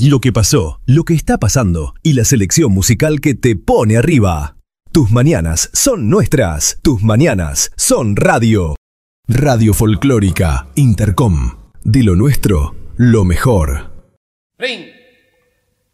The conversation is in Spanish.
lo que pasó, lo que está pasando y la selección musical que te pone arriba. Tus mañanas son nuestras, tus mañanas son radio. Radio Folclórica Intercom. De lo nuestro, lo mejor. Ring.